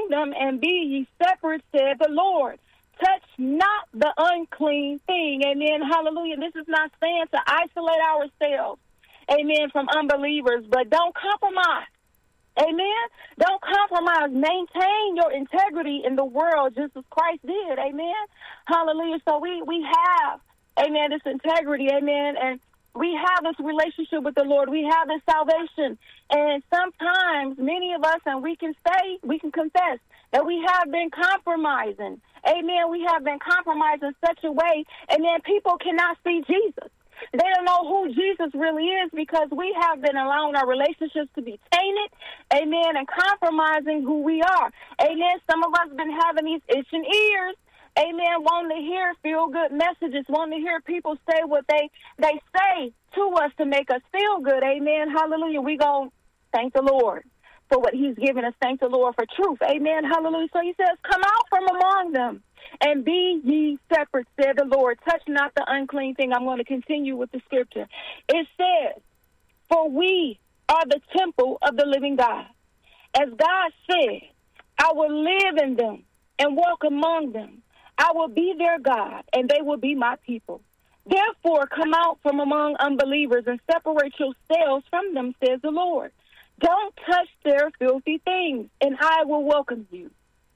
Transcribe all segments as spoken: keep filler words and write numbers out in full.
among them, and be ye separate, said the Lord. Touch not the unclean thing. Amen. Hallelujah. This is not saying to isolate ourselves, amen, from unbelievers, but don't compromise. Amen. Don't compromise. Maintain your integrity in the world just as Christ did. Amen. Hallelujah. So we, we have, amen, this integrity. Amen. And we have this relationship with the Lord. We have this salvation. And sometimes many of us, and we can say, we can confess that we have been compromising. Amen. We have been compromised in such a way, and then people cannot see Jesus. They don't know who Jesus really is because we have been allowing our relationships to be tainted, amen, and compromising who we are. Amen. Some of us have been having these itching ears, amen, wanting to hear feel-good messages, wanting to hear people say what they, they say to us to make us feel good. Amen. Hallelujah. We go thank the Lord for what he's given us. Thank the Lord for truth. Amen. Hallelujah. So he says, come out from among them and be ye separate, said the Lord. Touch not the unclean thing. I'm going to continue with the scripture. It says, for we are the temple of the living God. As God said, I will live in them and walk among them. I will be their God, and they will be my people. Therefore, come out from among unbelievers and separate yourselves from them, says the Lord. Don't touch their filthy things, and I will welcome you.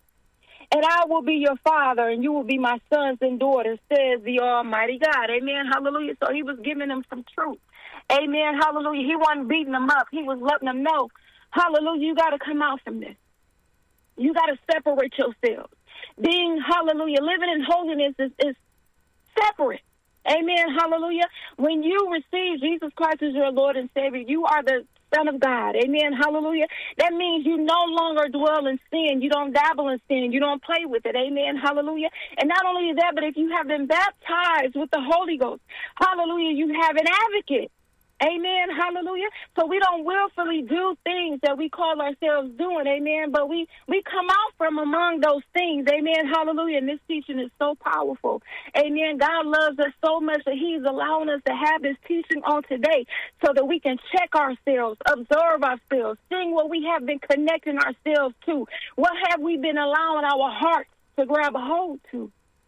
And I will be your father, and you will be my sons and daughters, says the Almighty God. Amen. Hallelujah. So he was giving them some truth. Amen. Hallelujah. He wasn't beating them up. He was letting them know, hallelujah, you got to come out from this. You got to separate yourselves. Being, hallelujah, living in holiness is, is separate. Amen. Hallelujah. When you receive Jesus Christ as your Lord and Savior, you are the Son of God. Amen. Hallelujah. That means you no longer dwell in sin. You don't dabble in sin. You don't play with it. Amen. Hallelujah. And not only that, but if you have been baptized with the Holy Ghost, hallelujah, you have an advocate. Amen. Hallelujah. So we don't willfully do things that we call ourselves doing. Amen. But we, we come out from among those things. Amen. Hallelujah. And this teaching is so powerful. Amen. God loves us so much that he's allowing us to have this teaching on today so that we can check ourselves, observe ourselves, seeing what we have been connecting ourselves to. What have we been allowing our hearts to grab a hold to?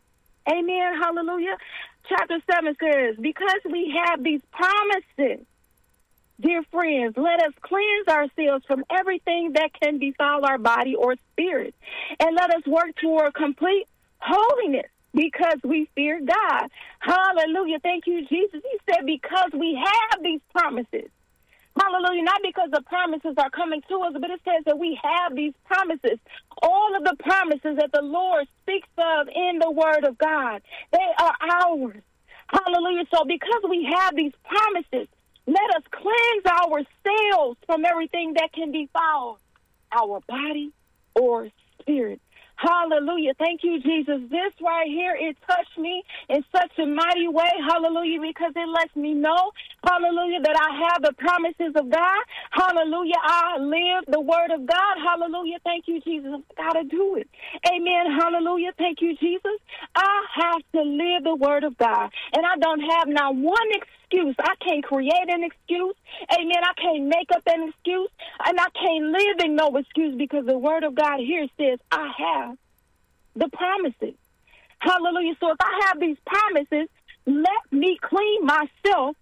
Amen. Hallelujah. Chapter seven says, because we have these promises, dear friends, let us cleanse ourselves from everything that can defile our body or spirit, and let us work toward complete holiness because we fear God. Hallelujah. Thank you, Jesus. He said because we have these promises. Hallelujah. Not because the promises are coming to us, but it says that we have these promises. All of the promises that the Lord speaks of in the Word of God, they are ours. Hallelujah. So because we have these promises, let us cleanse ourselves from everything that can defile our body or spirit. Hallelujah. Thank you, Jesus. This right here, it touched me in such a mighty way. Hallelujah. Because it lets me know, hallelujah, that I have the promises of God. Hallelujah. I live the word of God. Hallelujah. Thank you, Jesus. I got to do it. Amen. Hallelujah. Thank you, Jesus. I have to live the word of God. And I don't have not one excuse. I can't create an excuse. Amen. I can't make up an excuse. And I can't live in no excuse because the word of God here says I have the promises. Hallelujah. So if I have these promises, let me clean myself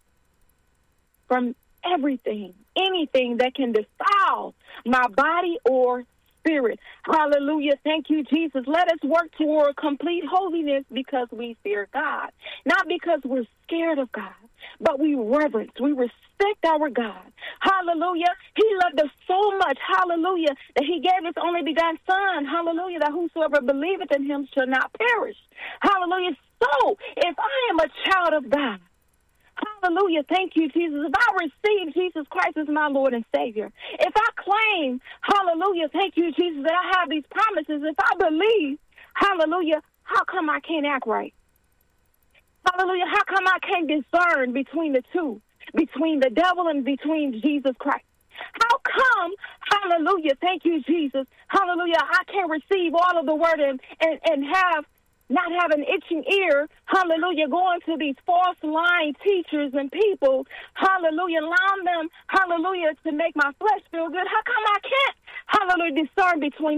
from everything, anything that can defile my body or spirit. Hallelujah. Thank you, Jesus. Let us work toward complete holiness because we fear God. Not because we're scared of God, but we reverence, we respect our God. Hallelujah. He loved us so much. Hallelujah. That he gave his only begotten son. Hallelujah. That whosoever believeth in him shall not perish. Hallelujah. So if I am a child of God, hallelujah. Thank you, Jesus. If I receive Jesus Christ as my Lord and Savior, if I claim, hallelujah, thank you, Jesus, that I have these promises, if I believe, hallelujah, how come I can't act right? Hallelujah. How come I can't discern between the two, between the devil and between Jesus Christ? How come, hallelujah, thank you, Jesus, hallelujah, I can't receive all of the word and, and, and have not have an itching ear, hallelujah, going to these false lying teachers and people, hallelujah, allowing them, hallelujah, to make my flesh feel good. How come I can't, hallelujah, discern between